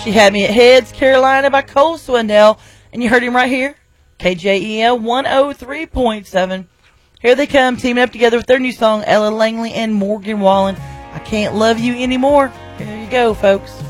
She Had Me at Heads, Carolina by Cole Swindell. And you heard him right here, KJEL 103.7. Here they come, teaming up together with their new song, Ella Langley and Morgan Wallen. I Can't Love You Anymore. Here you go, folks.